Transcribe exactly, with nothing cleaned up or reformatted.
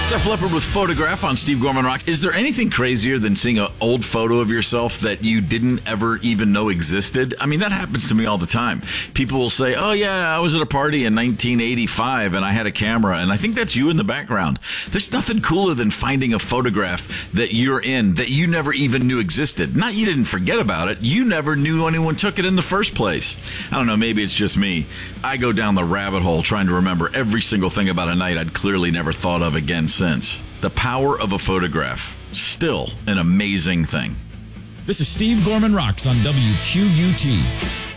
Def Leppard with Photograph on Steve Gorman Rocks. Is there anything crazier than seeing an old photo of yourself that you didn't ever even know existed? I mean, that happens to me all the time. People will say, oh, yeah, I was at a party in nineteen eighty-five and I had a camera, and I think that's you in the background. There's nothing cooler than finding a photograph that you're in that you never even knew existed. Not you didn't forget about it. You never knew anyone took it in the first place. I don't know, maybe it's just me. I go down the rabbit hole trying to remember every single thing about a night I'd clearly never thought of again since. The power of a photograph. Still an amazing thing. This is Steve Gorman Rocks on W Q U T.